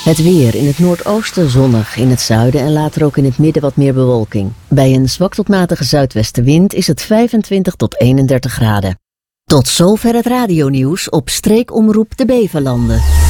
Het weer: in het noordoosten zonnig, in het zuiden en later ook in het midden wat meer bewolking. Bij een zwak tot matige zuidwestenwind is het 25 tot 31 graden. Tot zover het radionieuws op Streekomroep de Beverlanden.